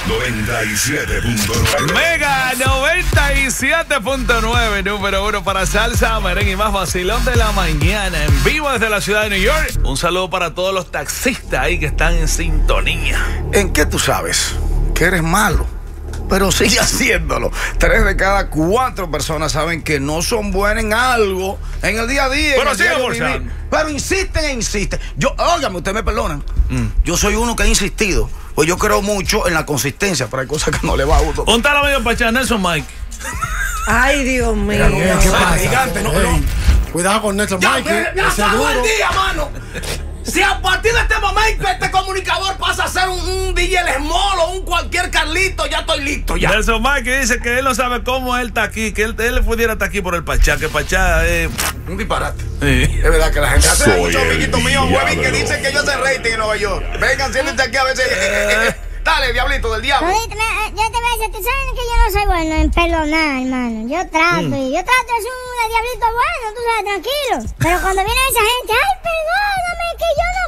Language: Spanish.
97.9. Mega 97.9, número uno para salsa, merengue y más vacilón de la mañana, en vivo desde la ciudad de New York. Un saludo para todos los taxistas ahí que están en sintonía. ¿En qué tú sabes? Que eres malo, pero sigue haciéndolo. 3 de cada 4 personas saben que no son buenas en algo en el día a día. Pero sigue forzando. Pero insisten e insisten. Óigame, ustedes me perdonan. Yo soy uno que ha insistido. Pues yo creo mucho en la consistencia, pero hay cosas que no le va a uno. Un tal medio pachá, Nelson Mike. Ay, Dios mío. ¿Qué pasa? Gigante, no. Cuidado con Nelson Mike. Ya acabó el día, mano. Si a partir de este momento este comunicador pasa a ser un DJ Small o un cualquier Carlito, ya estoy listo ya. Nelson Mike dice que él no sabe cómo él está aquí, que él pudiera estar aquí por el pachá, que pachá es... Un disparate. Sí. Es verdad que la gente hace Soy muchos el amiguitos míos, diablo. Webby, que dicen que yo hace rating en Nueva York. Vengan, siéntense aquí a veces. Dale, diablito del diablo. Yo te voy a decir, tú sabes que yo no soy bueno en perdonar, hermano. Yo trato de ser un diablito bueno, tú sabes, tranquilo. Pero cuando viene esa gente, ay, perdóname, que yo no